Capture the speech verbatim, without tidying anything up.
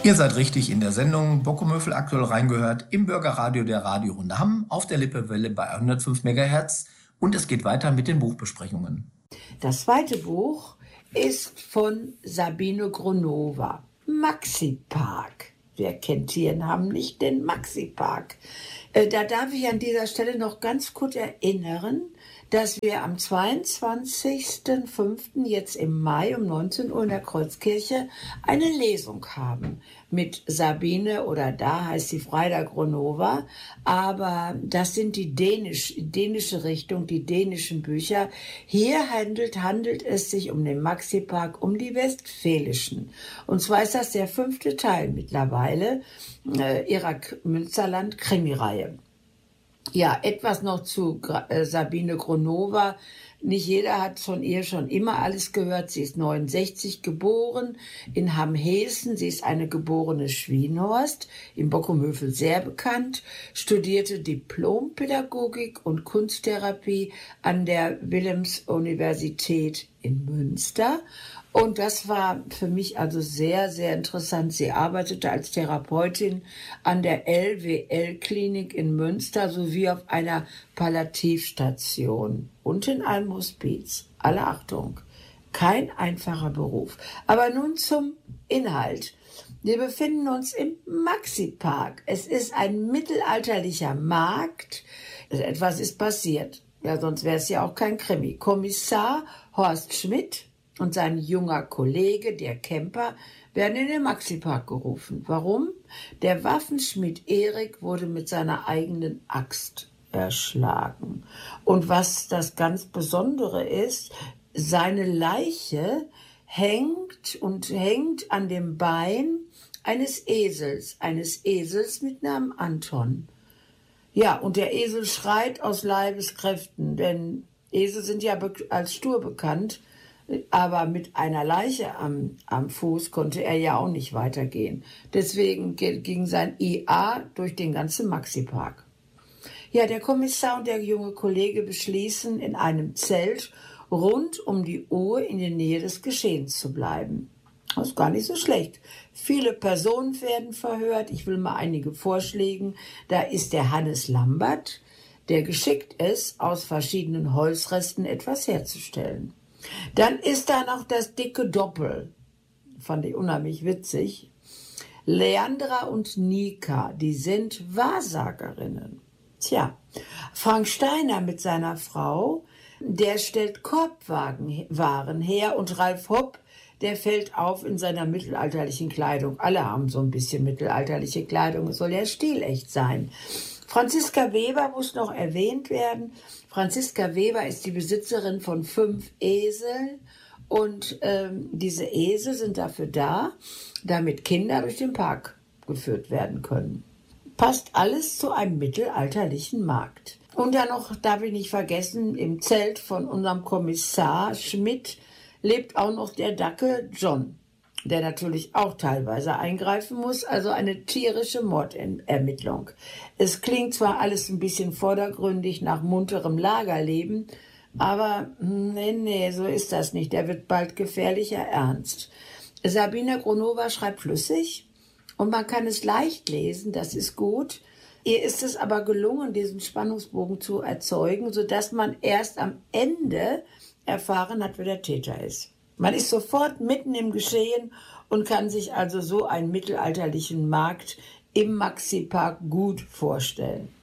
Ihr seid richtig in der Sendung Bockumöfel aktuell reingehört im Bürgerradio der Radiorunde Hamm auf der Lippewelle bei hundertfünf Megahertz und es geht weiter mit den Buchbesprechungen. Das zweite Buch ist von Sabine Gronova, Maxipark. Wer kennt hier in Hamm nicht den Maxipark? Äh, da darf ich an dieser Stelle noch ganz kurz erinnern, dass wir am zweiundzwanzigsten fünften jetzt im Mai um neunzehn Uhr in der Kreuzkirche eine Lesung haben mit Sabine, oder da heißt sie Freida Gronova, aber das sind die dänisch, dänische Richtung, die dänischen Bücher. Hier handelt, handelt es sich um den Maxipark, um die Westfälischen. Und zwar ist das der fünfte Teil mittlerweile äh, ihrer Münsterland-Krimireihe. Ja, etwas noch zu äh, Sabine Gronova. Nicht jeder hat von ihr schon immer alles gehört. Sie ist neunundsechzig geboren in Hamm-Hessen. Sie ist eine geborene Schwienhorst, im Bockumhövel sehr bekannt, studierte Diplompädagogik und Kunsttherapie an der Wilhelms-Universität in Münster. Und das war für mich also sehr, sehr interessant. Sie arbeitete als Therapeutin an der L W L-Klinik in Münster sowie auf einer Palliativstation und in einem Hospiz. Alle Achtung, kein einfacher Beruf. Aber nun zum Inhalt. Wir befinden uns im Maxipark. Es ist ein mittelalterlicher Markt. Etwas ist passiert. Ja, sonst wäre es ja auch kein Krimi. Kommissar Horst Schmidt und sein junger Kollege, der Kemper, werden in den Maxipark gerufen. Warum? Der Waffenschmied Erik wurde mit seiner eigenen Axt erschlagen. Und was das ganz Besondere ist, seine Leiche hängt und hängt an dem Bein eines Esels, eines Esels mit Namen Anton. Ja, und der Esel schreit aus Leibeskräften, denn Esel sind ja als stur bekannt, aber mit einer Leiche am, am Fuß konnte er ja auch nicht weitergehen. Deswegen ging sein I A durch den ganzen Maxipark. Ja, der Kommissar und der junge Kollege beschließen, in einem Zelt rund um die Uhr in der Nähe des Geschehens zu bleiben. Das ist gar nicht so schlecht. Viele Personen werden verhört. Ich will mal einige vorschlagen. Da ist der Hannes Lambert, der geschickt ist, aus verschiedenen Holzresten etwas herzustellen. Dann ist da noch das dicke Doppel, fand ich unheimlich witzig. Leandra und Nika, die sind Wahrsagerinnen. Tja, Frank Steiner mit seiner Frau, der stellt Korbwagen her, und Ralf Hopp, der fällt auf in seiner mittelalterlichen Kleidung. Alle haben so ein bisschen mittelalterliche Kleidung, es soll ja stilecht sein. Franziska Weber muss noch erwähnt werden. Franziska Weber ist die Besitzerin von fünf Eseln und ähm, diese Esel sind dafür da, damit Kinder durch den Park geführt werden können. Passt alles zu einem mittelalterlichen Markt. Und dann noch, darf ich nicht vergessen, im Zelt von unserem Kommissar Schmidt lebt auch noch der Dackel John, der natürlich auch teilweise eingreifen muss, also eine tierische Mordermittlung. Es klingt zwar alles ein bisschen vordergründig nach munterem Lagerleben, aber nee, nee, so ist das nicht. Der wird bald gefährlicher ernst. Sabine Gronova schreibt flüssig und man kann es leicht lesen, das ist gut. Ihr ist es aber gelungen, diesen Spannungsbogen zu erzeugen, sodass man erst am Ende erfahren hat, wer der Täter ist. Man ist sofort mitten im Geschehen und kann sich also so einen mittelalterlichen Markt im Maxipark gut vorstellen.